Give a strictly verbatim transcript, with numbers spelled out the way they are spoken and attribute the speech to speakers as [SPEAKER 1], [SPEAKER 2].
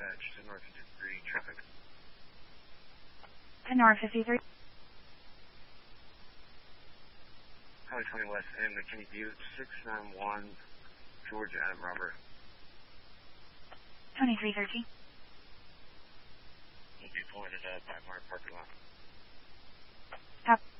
[SPEAKER 1] dispatch to North fifty-three traffic.
[SPEAKER 2] To North fifty-three.
[SPEAKER 1] Highway twenty West and McKinney Butte, six nine one, George Adam Robert.
[SPEAKER 2] twenty-three thirteen.
[SPEAKER 1] We'll be pulling it up by our parking lot.
[SPEAKER 2] Copy.